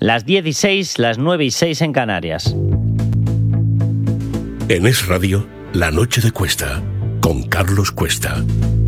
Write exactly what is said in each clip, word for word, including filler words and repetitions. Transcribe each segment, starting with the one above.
Las diez y seis, las nueve y seis en Canarias. En Es Radio, La Noche de Cuesta, con Carlos Cuesta.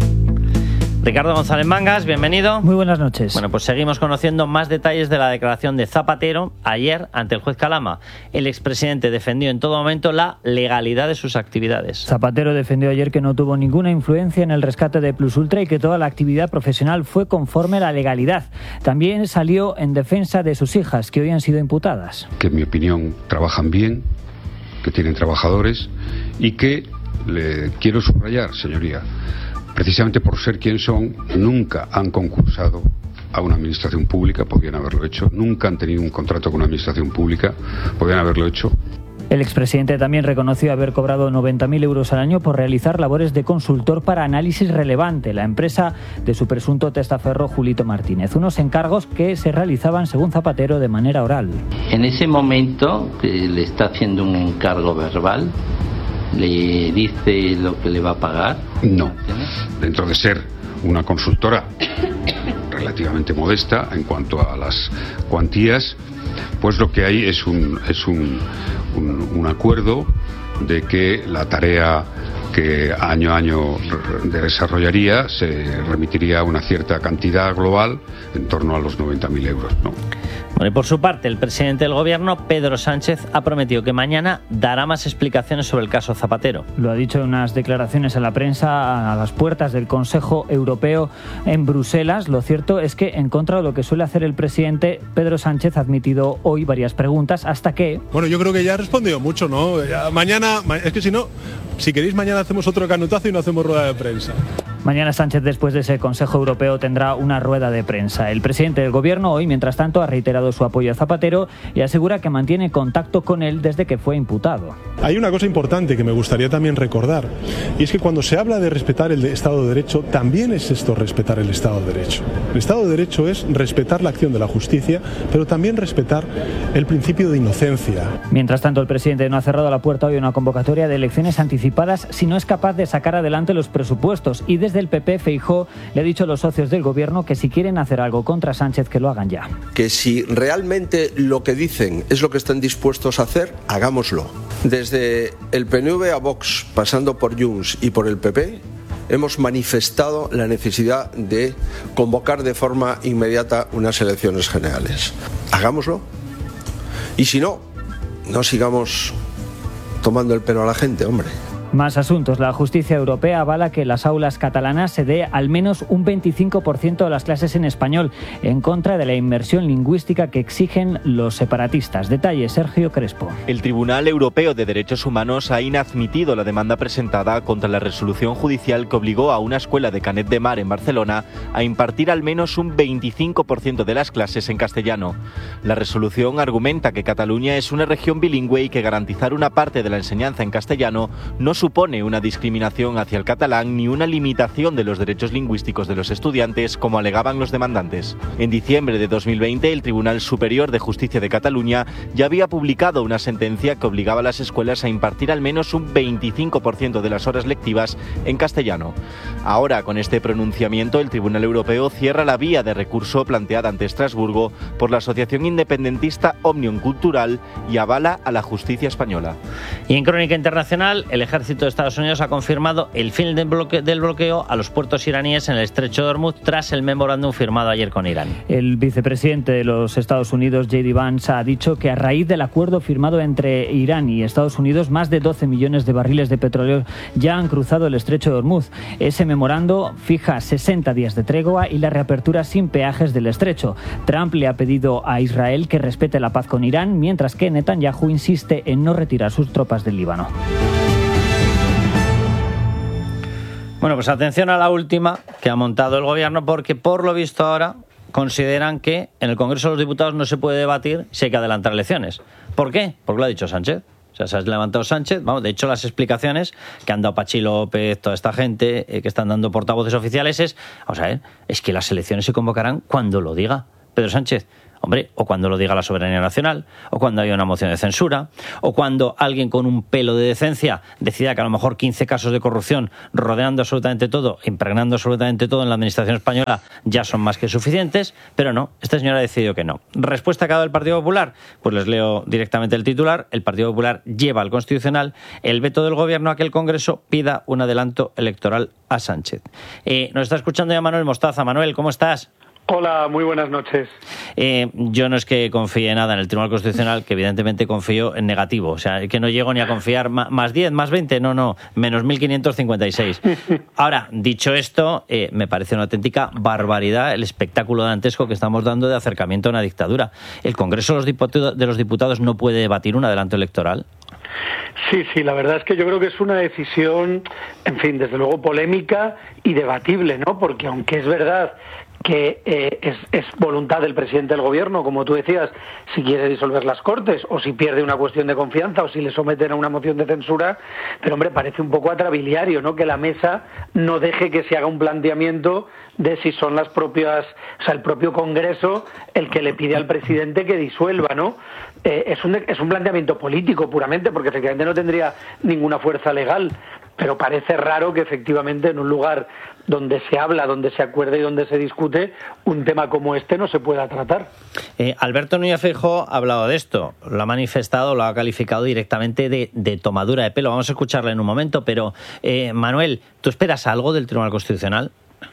Ricardo González Mangas, bienvenido. Muy buenas noches. Bueno, pues seguimos conociendo más detalles de la declaración de Zapatero ayer ante el juez Calama. El expresidente defendió en todo momento la legalidad de sus actividades. Zapatero defendió ayer que no tuvo ninguna influencia en el rescate de Plus Ultra y que toda la actividad profesional fue conforme a la legalidad. También salió en defensa de sus hijas, que hoy han sido imputadas. Que en mi opinión trabajan bien, que tienen trabajadores y que, le quiero subrayar, señoría, precisamente por ser quien son, nunca han concursado a una administración pública, podían haberlo hecho, nunca han tenido un contrato con una administración pública, podían haberlo hecho. El expresidente también reconoció haber cobrado noventa mil euros al año por realizar labores de consultor para Análisis Relevante, la empresa de su presunto testaferro Julito Martínez. Unos encargos que se realizaban, según Zapatero, de manera oral. En ese momento que le está haciendo un encargo verbal, ¿le dice lo que le va a pagar? No. Dentro de ser una consultora relativamente modesta en cuanto a las cuantías, pues lo que hay es un, es un, un, un acuerdo de que la tarea que año a año desarrollaría se remitiría a una cierta cantidad global en torno a los noventa mil euros, ¿no? Bueno, y por su parte, el presidente del Gobierno, Pedro Sánchez, ha prometido que mañana dará más explicaciones sobre el caso Zapatero. Lo ha dicho en unas declaraciones a la prensa a las puertas del Consejo Europeo en Bruselas. Lo cierto es que, en contra de lo que suele hacer el presidente, Pedro Sánchez ha admitido hoy varias preguntas hasta que... Bueno, yo creo que ya ha respondido mucho, ¿no? Ya, mañana, es que si no, si queréis mañana hacemos otro canutazo y no hacemos rueda de prensa. Mañana Sánchez, después de ese Consejo Europeo, tendrá una rueda de prensa. El presidente del Gobierno hoy, mientras tanto, ha reiterado su apoyo a Zapatero y asegura que mantiene contacto con él desde que fue imputado. Hay una cosa importante que me gustaría también recordar, y es que cuando se habla de respetar el Estado de Derecho, también es esto respetar el Estado de Derecho. El Estado de Derecho es respetar la acción de la justicia, pero también respetar el principio de inocencia. Mientras tanto, el presidente no ha cerrado la puerta hoy a una convocatoria de elecciones anticipadas si no es capaz de sacar adelante los presupuestos, y desde el P P, Feijóo le ha dicho a los socios del Gobierno que si quieren hacer algo contra Sánchez, que lo hagan ya. Que si realmente lo que dicen es lo que están dispuestos a hacer, hagámoslo. Desde el P N V a Vox, pasando por Junts y por el P P, hemos manifestado la necesidad de convocar de forma inmediata unas elecciones generales. Hagámoslo. Y si no, no sigamos tomando el pelo a la gente, hombre. Más asuntos. La justicia europea avala que en las aulas catalanas se dé al menos un veinticinco por ciento de las clases en español, en contra de la inmersión lingüística que exigen los separatistas. Detalle, Sergio Crespo. El Tribunal Europeo de Derechos Humanos ha inadmitido la demanda presentada contra la resolución judicial que obligó a una escuela de Canet de Mar en Barcelona a impartir al menos un veinticinco por ciento de las clases en castellano. La resolución argumenta que Cataluña es una región bilingüe y que garantizar una parte de la enseñanza en castellano no supone una discriminación hacia el catalán ni una limitación de los derechos lingüísticos de los estudiantes, como alegaban los demandantes. En diciembre de dos mil veinte, el Tribunal Superior de Justicia de Cataluña ya había publicado una sentencia que obligaba a las escuelas a impartir al menos un veinticinco por ciento de las horas lectivas en castellano. Ahora, con este pronunciamiento, el Tribunal Europeo cierra la vía de recurso planteada ante Estrasburgo por la asociación independentista Òmnium Cultural y avala a la justicia española. Y en crónica internacional, el ejército de Estados Unidos ha confirmado el fin del bloqueo, del bloqueo a los puertos iraníes en el estrecho de Hormuz tras el memorándum firmado ayer con Irán. El vicepresidente de los Estados Unidos, J D Vance, ha dicho que a raíz del acuerdo firmado entre Irán y Estados Unidos, más de doce millones de barriles de petróleo ya han cruzado el estrecho de Hormuz. Ese memorando fija sesenta días de tregua y la reapertura sin peajes del estrecho. Trump le ha pedido a Israel que respete la paz con Irán, mientras que Netanyahu insiste en no retirar sus tropas del Líbano. Bueno, pues atención a la última que ha montado el Gobierno, porque por lo visto ahora consideran que en el Congreso de los Diputados no se puede debatir si hay que adelantar elecciones. ¿Por qué? Porque lo ha dicho Sánchez. O sea, se ha levantado Sánchez. Vamos, de hecho, las explicaciones que han dado Pachi López, toda esta gente eh, que están dando portavoces oficiales es, vamos a ver, es que las elecciones se convocarán cuando lo diga Pedro Sánchez. Hombre, o cuando lo diga la soberanía nacional, o cuando haya una moción de censura, o cuando alguien con un pelo de decencia decida que a lo mejor quince casos de corrupción rodeando absolutamente todo, impregnando absolutamente todo en la administración española ya son más que suficientes, pero no, esta señora ha decidido que no. ¿Respuesta que ha dado el Partido Popular? Pues les leo directamente el titular. El Partido Popular lleva al Constitucional el veto del Gobierno a que el Congreso pida un adelanto electoral a Sánchez. Eh, nos está escuchando ya Manuel Mostaza. Manuel, ¿cómo estás? Hola, muy buenas noches. Eh, yo no es que confíe nada en el Tribunal Constitucional, que evidentemente confío en negativo. O sea, que no llego ni a confiar más diez, más veinte, no, no, menos mil quinientos cincuenta y seis. Ahora, dicho esto, eh, me parece una auténtica barbaridad el espectáculo dantesco que estamos dando de acercamiento a una dictadura. ¿El Congreso de los Diputados, de los Diputados no puede debatir un adelanto electoral? Sí, sí, la verdad es que yo creo que es una decisión, en fin, desde luego polémica y debatible, ¿no? Porque aunque es verdad que eh, es, es voluntad del presidente del gobierno, como tú decías, si quiere disolver las Cortes, o si pierde una cuestión de confianza, o si le someten a una moción de censura, pero hombre, parece un poco atrabiliario, ¿no?, que la mesa no deje que se haga un planteamiento de si son las propias, o sea, el propio Congreso el que le pide al presidente que disuelva, ¿no? Eh, es un es un planteamiento político puramente, porque efectivamente no tendría ninguna fuerza legal, pero parece raro que efectivamente en un lugar donde se habla, donde se acuerda y donde se discute, un tema como este no se pueda tratar. Eh, Alberto Núñez Feijóo ha hablado de esto, lo ha manifestado, lo ha calificado directamente de, de tomadura de pelo. Vamos a escucharle en un momento, pero eh, Manuel, ¿tú esperas algo del Tribunal Constitucional?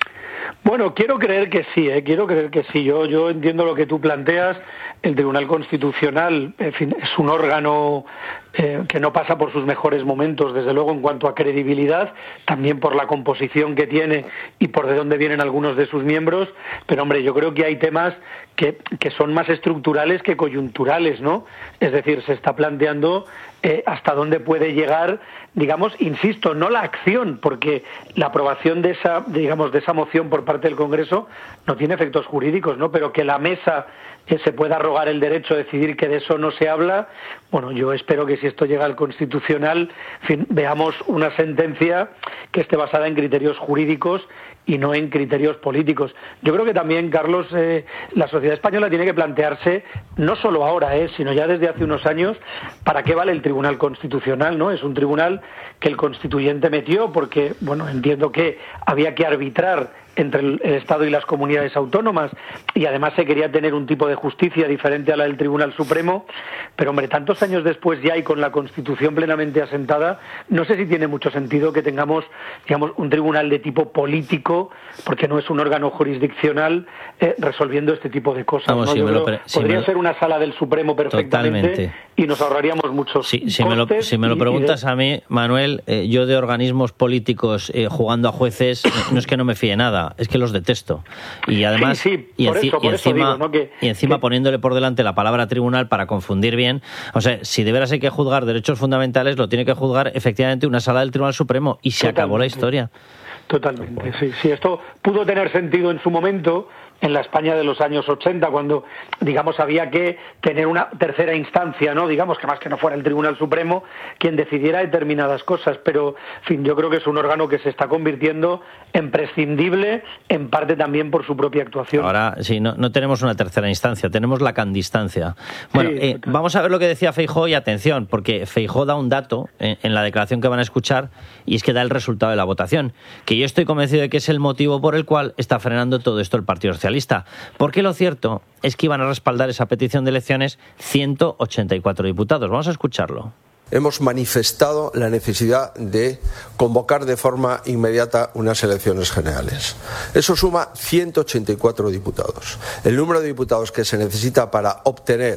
Bueno, quiero creer que sí, ¿eh? quiero creer que sí. Yo, yo entiendo lo que tú planteas. El Tribunal Constitucional, en fin, es un órgano eh, que no pasa por sus mejores momentos, desde luego, en cuanto a credibilidad, también por la composición que tiene y por de dónde vienen algunos de sus miembros. Pero, hombre, yo creo que hay temas que, que son más estructurales que coyunturales, ¿no? Es decir, se está planteando eh, hasta dónde puede llegar, digamos, insisto, no la acción, porque la aprobación de esa, digamos, de esa moción por parte del Congreso no tiene efectos jurídicos, ¿no? Pero que la mesa que se pueda arrogar el derecho a decidir que de eso no se habla, bueno, yo espero que si esto llega al Constitucional, en fin, veamos una sentencia que esté basada en criterios jurídicos y no en criterios políticos. Yo creo que también, Carlos, eh, la sociedad española tiene que plantearse, no solo ahora, eh, sino ya desde hace unos años, para qué vale el Tribunal Constitucional, ¿no? Es un tribunal que el constituyente metió porque, bueno, entiendo que había que arbitrar entre el Estado y las comunidades autónomas, y además se quería tener un tipo de justicia diferente a la del Tribunal Supremo, pero hombre, tantos años después ya y con la Constitución plenamente asentada, no sé si tiene mucho sentido que tengamos, digamos, un tribunal de tipo político, porque no es un órgano jurisdiccional eh, resolviendo este tipo de cosas. Vamos, ¿no? si Yo me lo creo, pre- si podría me... ser una sala del Supremo perfectamente. Totalmente. Y nos ahorraríamos muchos sí, si costes. Me lo, si me lo preguntas y, y de... a mí, Manuel, eh, yo de organismos políticos eh, jugando a jueces, no es que no me fíe nada, es que los detesto. Y además, sí, sí, y, por enci- eso, por y eso encima, digo, ¿no? que, y encima que... poniéndole por delante la palabra tribunal para confundir bien. O sea, si de veras hay que juzgar derechos fundamentales, lo tiene que juzgar efectivamente una sala del Tribunal Supremo y se Totalmente. acabó la historia. Totalmente, sí, sí. Esto pudo tener sentido en su momento, en la España de los años ochenta, cuando, digamos, había que tener una tercera instancia, ¿no? Digamos, que más que no fuera el Tribunal Supremo quien decidiera determinadas cosas, pero, en fin, yo creo que es un órgano que se está convirtiendo en prescindible, en parte también por su propia actuación. Ahora, sí, no, no tenemos una tercera instancia, tenemos la candistancia. Bueno, Sí, eh, vamos a ver lo que decía Feijóo, y atención, porque Feijóo da un dato en, en la declaración que van a escuchar, y es que da el resultado de la votación, que yo estoy convencido de que es el motivo por el cual está frenando todo esto el Partido Socialista. Porque lo cierto es que iban a respaldar esa petición de elecciones ciento ochenta y cuatro diputados. Vamos a escucharlo. Hemos manifestado la necesidad de convocar de forma inmediata unas elecciones generales. Eso suma ciento ochenta y cuatro diputados. El número de diputados que se necesita para obtener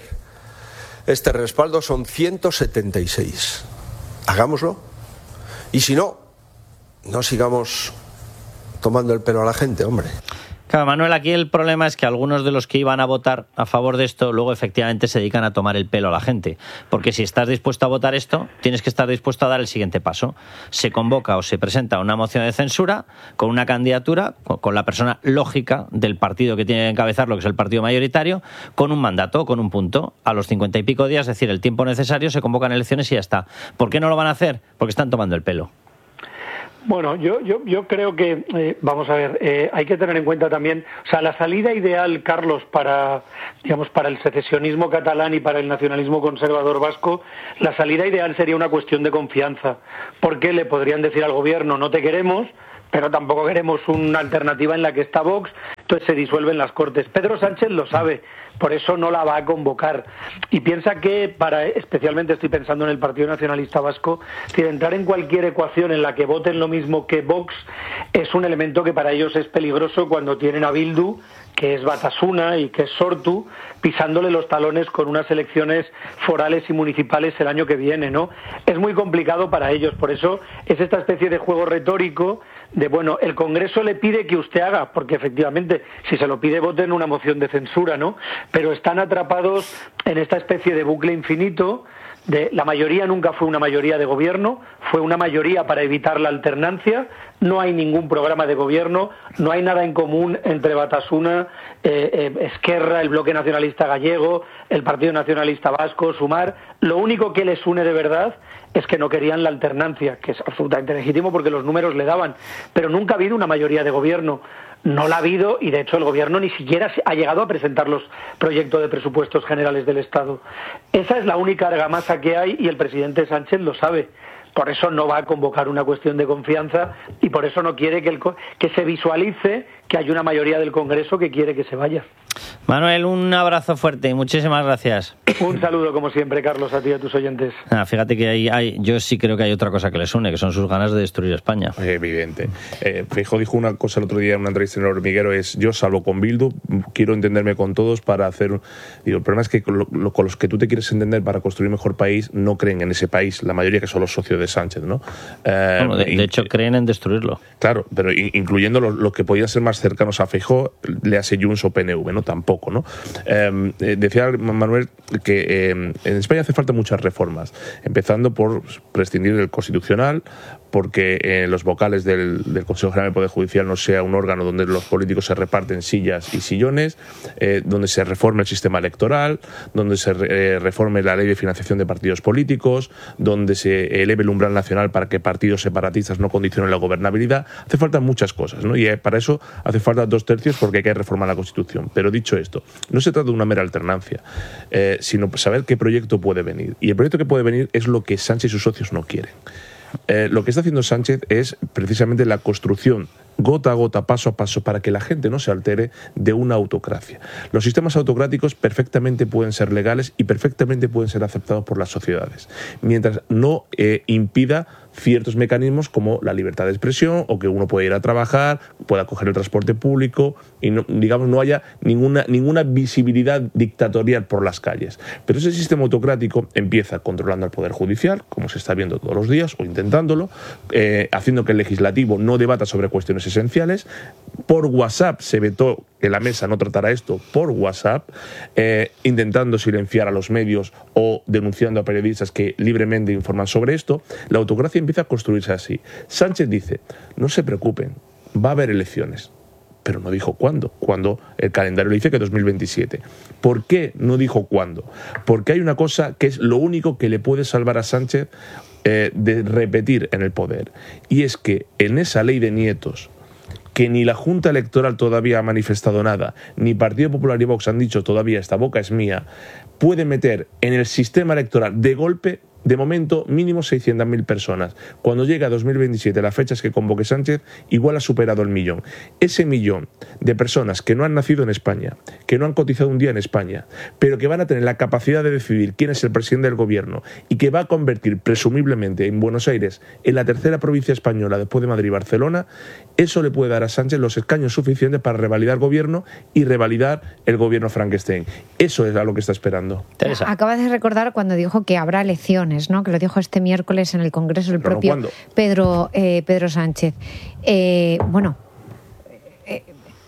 este respaldo son ciento setenta y seis. Hagámoslo. Y si no, no sigamos tomando el pelo a la gente, hombre. Claro, Manuel, aquí el problema es que algunos de los que iban a votar a favor de esto luego efectivamente se dedican a tomar el pelo a la gente. Porque si estás dispuesto a votar esto, tienes que estar dispuesto a dar el siguiente paso. Se convoca o se presenta una moción de censura con una candidatura, con la persona lógica del partido que tiene que encabezarlo, que es el partido mayoritario, con un mandato, con un punto. A los cincuenta y pico días, es decir, el tiempo necesario, se convocan elecciones y ya está. ¿Por qué no lo van a hacer? Porque están tomando el pelo. Bueno, yo, yo, yo creo que, eh, vamos a ver, eh, hay que tener en cuenta también, o sea, la salida ideal, Carlos, para, digamos, para el secesionismo catalán y para el nacionalismo conservador vasco, la salida ideal sería una cuestión de confianza, porque le podrían decir al gobierno, no te queremos, pero tampoco queremos una alternativa en la que está Vox, entonces se disuelven las Cortes. Pedro Sánchez lo sabe, por eso no la va a convocar. Y piensa que, para, especialmente estoy pensando en el Partido Nacionalista Vasco, que entrar en cualquier ecuación en la que voten lo mismo que Vox es un elemento que para ellos es peligroso cuando tienen a Bildu, que es Batasuna y que es Sortu, pisándole los talones con unas elecciones forales y municipales el año que viene, ¿no? Es muy complicado para ellos, por eso es esta especie de juego retórico de, bueno, el Congreso le pide que usted haga, porque efectivamente, si se lo pide, voten una moción de censura, ¿no? Pero están atrapados en esta especie de bucle infinito de la mayoría nunca fue una mayoría de gobierno, fue una mayoría para evitar la alternancia, no hay ningún programa de gobierno, no hay nada en común entre Batasuna, eh, eh, Esquerra, el Bloque Nacionalista Gallego, el Partido Nacionalista Vasco, Sumar. Lo único que les une de verdad es que no querían la alternancia, que es absolutamente legítimo porque los números le daban, pero nunca ha habido una mayoría de gobierno. No la ha habido y, de hecho, el Gobierno ni siquiera ha llegado a presentar los proyectos de presupuestos generales del Estado. Esa es la única argamasa que hay y el presidente Sánchez lo sabe. Por eso no va a convocar una cuestión de confianza y por eso no quiere que, el, que se visualice que hay una mayoría del Congreso que quiere que se vaya. Manuel, un abrazo fuerte y muchísimas gracias. Un saludo, como siempre, Carlos, a ti y a tus oyentes. Ah, fíjate que hay, hay, yo sí creo que hay otra cosa que les une, que son sus ganas de destruir España. Evidente. Eh, Feijóo dijo una cosa el otro día en una entrevista en El Hormiguero, es yo salvo con Bildu, quiero entenderme con todos para hacer... Digo, el problema es que lo, lo, con los que tú te quieres entender para construir mejor país no creen en ese país, la mayoría que son los socios de Sánchez, ¿no? Eh, bueno, de, de hecho, creen en destruirlo. Claro, pero incluyendo los lo que podían ser más cercanos a Feijóo, le hace Junts o P N V, ¿no? Tampoco, ¿no? Eh, decía Manuel que eh, en España hace falta muchas reformas, empezando por prescindir del Constitucional, porque eh, los vocales del, del Consejo General del Poder Judicial no sea un órgano donde los políticos se reparten sillas y sillones, eh, donde se reforme el sistema electoral, donde se eh, reforme la ley de financiación de partidos políticos, donde se eleve el umbral nacional para que partidos separatistas no condicionen la gobernabilidad. Hace falta muchas cosas, ¿no? Y eh, para eso hace falta dos tercios porque hay que reformar la Constitución. Pero dicho esto, no se trata de una mera alternancia, eh, sino saber qué proyecto puede venir. Y el proyecto que puede venir es lo que Sánchez y sus socios no quieren. Eh, lo que está haciendo Sánchez es precisamente la construcción gota a gota, paso a paso, para que la gente no se altere, de una autocracia. Los sistemas autocráticos perfectamente pueden ser legales y perfectamente pueden ser aceptados por las sociedades, mientras no eh, impida ciertos mecanismos como la libertad de expresión o que uno pueda ir a trabajar, pueda coger el transporte público y no, digamos no haya ninguna, ninguna visibilidad dictatorial por las calles. Pero ese sistema autocrático empieza controlando al Poder Judicial, como se está viendo todos los días, o intentándolo, eh, haciendo que el legislativo no debata sobre cuestiones esenciales. Por WhatsApp se vetó que la mesa no tratara esto por WhatsApp, eh, intentando silenciar a los medios o denunciando a periodistas que libremente informan sobre esto. La autocracia empieza a construirse así. Sánchez dice, no se preocupen, va a haber elecciones. Pero no dijo cuándo, cuando el calendario le dice que dos mil veintisiete. ¿Por qué no dijo cuándo? Porque hay una cosa que es lo único que le puede salvar a Sánchez eh, de repetir en el poder. Y es que en esa ley de nietos, que ni la Junta Electoral todavía ha manifestado nada, ni Partido Popular y Vox han dicho todavía esta boca es mía, puede meter en el sistema electoral de golpe, de momento, mínimo seiscientas mil personas. Cuando llegue a dos mil veintisiete, las fechas que convoque Sánchez, igual ha superado el millón. Ese millón de personas que no han nacido en España, que no han cotizado un día en España, pero que van a tener la capacidad de decidir quién es el presidente del gobierno y que va a convertir, presumiblemente, en Buenos Aires en la tercera provincia española después de Madrid y Barcelona, eso le puede dar a Sánchez los escaños suficientes para revalidar el gobierno y revalidar el gobierno Frankenstein. Eso es a lo que está esperando. Teresa. Acabas de recordar cuando dijo que habrá elecciones, ¿no? Que lo dijo este miércoles en el Congreso el Pero propio no, Pedro, eh, Pedro Sánchez. Eh, bueno, eh,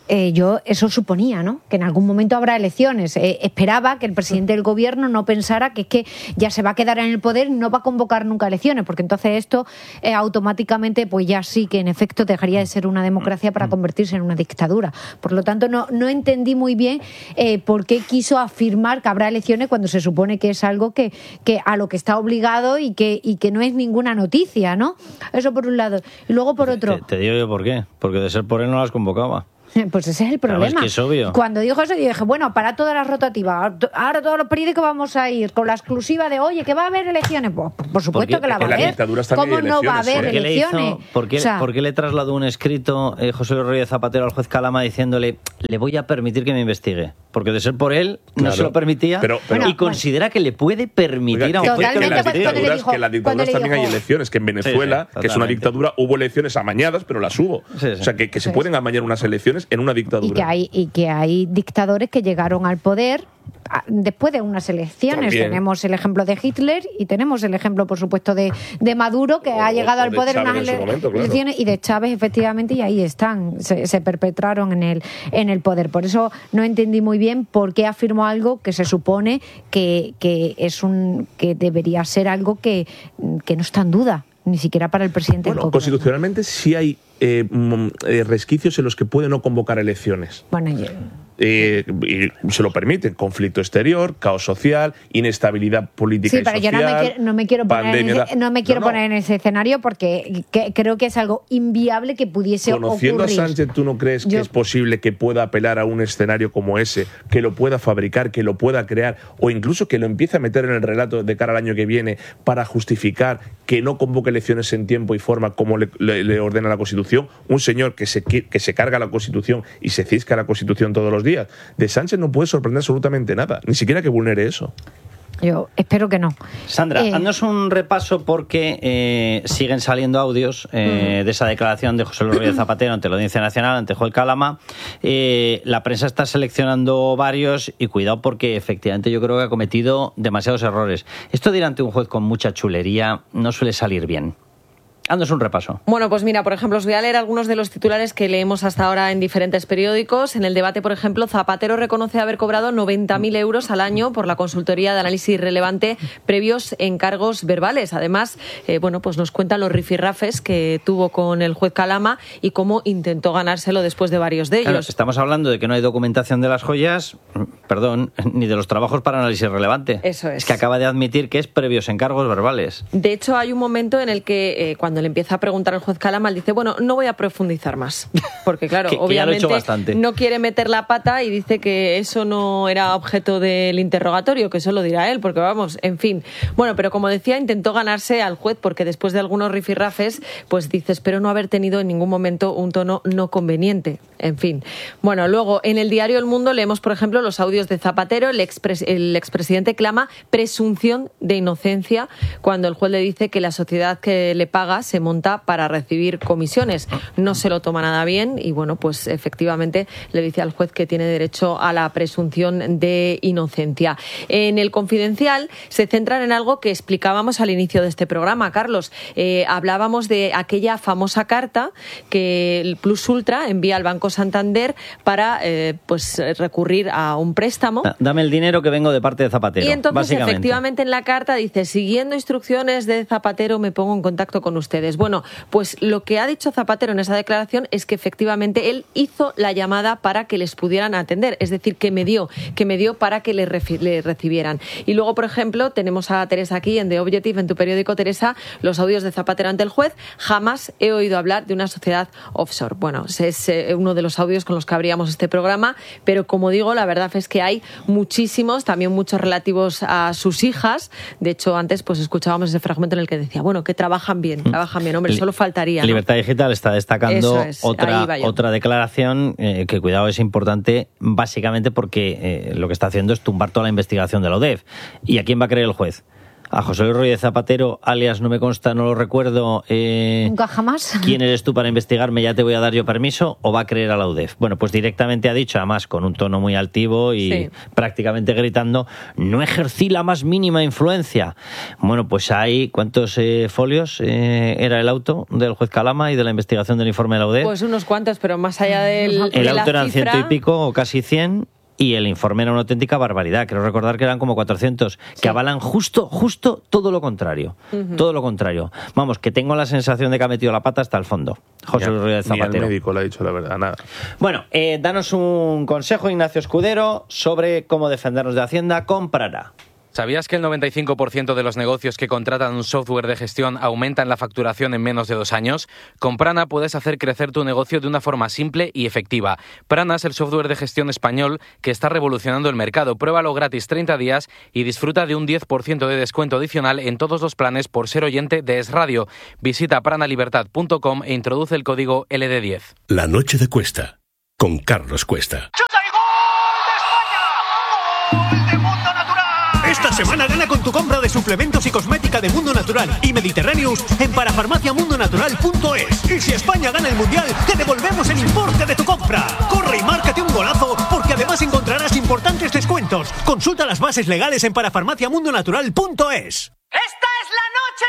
eh, yo eso suponía, ¿no? Que en algún momento habrá elecciones. Eh, esperaba que el presidente del gobierno no pensara que es que ya se va a quedar en el poder y no va a convocar nunca elecciones, porque entonces esto eh, automáticamente, pues ya sí que en efecto dejaría de ser una democracia para convertirse en una dictadura. Por lo tanto, no, no entendí muy bien eh, por qué quiso afirmar que habrá elecciones cuando se supone que es algo que, que a lo que está obligado y que, y que no es ninguna noticia, ¿no? Eso por un lado. Y luego por otro... Te, te digo yo por qué. Porque de ser por él no las convocaba. Pues ese es el problema. Claro, es que es obvio. Cuando dijo eso, yo dije, bueno, para todas las rotativas, ahora todos los periódicos vamos a ir con la exclusiva de, oye, que va a haber elecciones. Pues, por supuesto porque, que la va a haber. ¿Cómo no va a haber ¿Por qué elecciones? Le hizo, ¿por, qué, o sea, ¿Por qué le trasladó un escrito eh, José Luis Rodríguez Zapatero al juez Calama diciéndole, le voy a permitir que me investigue? Porque de ser por él, no claro, se lo permitía pero, pero, y bueno, considera bueno. que le puede permitir Oiga, a un juez que, que las dictaduras, dijo, que las dictaduras también dijo, hay elecciones, que en Venezuela, sí, sí, que es una dictadura, hubo elecciones amañadas, pero las hubo. Sí, sí. O sea, que, que se pueden amañar unas elecciones en una dictadura. Y que hay, y que hay dictadores que llegaron al poder después de unas elecciones. También. Tenemos el ejemplo de Hitler y tenemos el ejemplo, por supuesto, de, de Maduro, que o, ha llegado al poder en unas ele momento, elecciones, claro. Y de Chávez, efectivamente, y ahí están, se, se perpetraron en el, en el poder. Por eso no entendí muy bien por qué afirmó algo que se supone que, que, es un, que debería ser algo que, que no está en duda, ni siquiera para el presidente bueno, del constitucionalmente sí hay eh, eh, resquicios en los que puede no convocar elecciones. Bueno, yo... Eh, y se lo permiten, conflicto exterior, caos social, inestabilidad política sí, y social. Sí, pero yo no me quiero, no me quiero poner, en ese, no me quiero no, no. poner en ese escenario porque que, creo que es algo inviable que pudiese Conociendo ocurrir. a Sánchez, ¿tú no crees yo... que es posible que pueda apelar a un escenario como ese, que lo pueda fabricar, que lo pueda crear, o incluso que lo empiece a meter en el relato de cara al año que viene para justificar que no convoque elecciones en tiempo y forma como le, le, le ordena la Constitución? Un señor que se, que se carga la Constitución y se cisca la Constitución todos los días. De Sánchez no puede sorprender absolutamente nada, ni siquiera que vulnere eso. Yo espero que no. Sandra, eh, haznos un repaso porque eh, siguen saliendo audios eh, uh-huh. de esa declaración de José Luis Rodríguez Zapatero ante la Audiencia Nacional, ante Juez Calama. Eh, la prensa está seleccionando varios y cuidado porque efectivamente yo creo que ha cometido demasiados errores. Esto de ir ante un juez con mucha chulería no suele salir bien. Haznos un repaso. Bueno, pues mira, por ejemplo, os voy a leer algunos de los titulares que leemos hasta ahora en diferentes periódicos. En el debate, por ejemplo, Zapatero reconoce haber cobrado noventa mil euros al año por la consultoría de análisis relevante previos encargos verbales. Además, eh, bueno, pues nos cuentan los rifirrafes que tuvo con el juez Calama y cómo intentó ganárselo después de varios de ellos. Claro, estamos hablando de que no hay documentación de las joyas, perdón, ni de los trabajos para análisis relevante. Eso es. Es que acaba de admitir que es previos encargos verbales. De hecho, hay un momento en el que eh, cuando le empieza a preguntar al juez Calama, él dice, bueno, no voy a profundizar más. Porque, claro, que, que obviamente no quiere meter la pata y dice que eso no era objeto del interrogatorio, que eso lo dirá él, porque vamos, en fin. Bueno, pero como decía, intentó ganarse al juez porque después de algunos rifirrafes, pues dice, espero no haber tenido en ningún momento un tono no conveniente. En fin. Bueno, luego, en el diario El Mundo leemos, por ejemplo, los audios de Zapatero. El, expres el expresidente clama presunción de inocencia cuando el juez le dice que la sociedad que le paga se monta para recibir comisiones. No se lo toma nada bien y, bueno, pues efectivamente le dice al juez que tiene derecho a la presunción de inocencia. En el Confidencial se centran en algo que explicábamos al inicio de este programa, Carlos. Eh, hablábamos de aquella famosa carta que el Plus Ultra envía al Banco Santander para eh, pues recurrir a un préstamo. Dame el dinero que vengo de parte de Zapatero. Y entonces, básicamente, efectivamente, en la carta dice, siguiendo instrucciones de Zapatero me pongo en contacto con ustedes. Bueno, pues lo que ha dicho Zapatero en esa declaración es que efectivamente él hizo la llamada para que les pudieran atender, es decir, que me dio, que me dio para que le, le recibieran. Y luego, por ejemplo, tenemos a Teresa aquí en The Objective, en tu periódico, Teresa, los audios de Zapatero ante el juez. Jamás he oído hablar de una sociedad offshore. Bueno, es uno de los audios con los que abríamos este programa, pero como digo, la verdad es que hay muchísimos, también muchos relativos a sus hijas. De hecho, antes pues escuchábamos ese fragmento en el que decía, bueno, que trabajan bien, trabajan bien, hombre, solo faltaría, ¿no? Libertad Digital está destacando es, otra, otra declaración eh, que, cuidado, es importante básicamente porque eh, lo que está haciendo es tumbar toda la investigación de la O D E F. ¿Y a quién va a creer el juez? a José Luis Rodríguez Zapatero, alias no me consta, no lo recuerdo. Eh, Nunca jamás. ¿Quién eres tú para investigarme? Ya te voy a dar yo permiso, o va a creer a la U D E F. Bueno, pues directamente ha dicho, además con un tono muy altivo y sí. prácticamente gritando, no ejercí la más mínima influencia. Bueno, pues hay, ¿cuántos eh, folios eh, era el auto del juez Calama y de la investigación del informe de la U D E F? Pues unos cuantos, pero más allá del, el de auto eran cifra... ciento y pico o casi cien. Y el informe era una auténtica barbaridad. Creo recordar que eran como cuatrocientos, sí. que avalan justo, justo todo lo contrario. Uh-huh. Todo lo contrario. Vamos, que tengo la sensación de que ha metido la pata hasta el fondo. José Luis Rodríguez Zapatero. Ni el médico le ha dicho la verdad, nada. Bueno, eh, danos un consejo, Ignacio Escudero, sobre cómo defendernos de Hacienda con Prana. ¿Sabías que el noventa y cinco por ciento de los negocios que contratan un software de gestión aumentan la facturación en menos de dos años? Con Prana puedes hacer crecer tu negocio de una forma simple y efectiva. Prana es el software de gestión español que está revolucionando el mercado. Pruébalo gratis treinta días y disfruta de un diez por ciento de descuento adicional en todos los planes por ser oyente de Es Radio. Visita prana libertad punto com e introduce el código L D diez. La noche de Cuesta, con Carlos Cuesta. Esta semana gana con tu compra de suplementos y cosmética de Mundo Natural y Mediterráneos en parafarmacia mundo natural punto es. Y si España gana el Mundial, te devolvemos el importe de tu compra. Corre y márcate un golazo, porque además encontrarás importantes descuentos. Consulta las bases legales en parafarmacia mundo natural punto es.